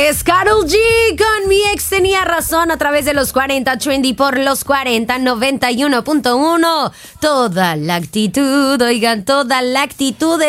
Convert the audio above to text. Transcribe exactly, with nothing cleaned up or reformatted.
Es Karol G con Mi Ex Tenía Razón a través de los cuarenta Trendy por los cuarenta noventa y uno punto uno. Toda la actitud, oigan, toda la actitud.